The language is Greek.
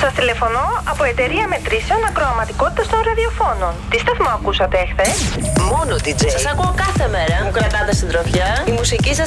Σας τηλεφωνώ από εταιρεία μετρήσεων ακροαματικότητας των ραδιοφώνων. Τι σταθμό ακούσατε εχθές? Μόνο DJ. Σας ακούω κάθε μέρα. Μου κρατάτε συντροφιά. Η μουσική σας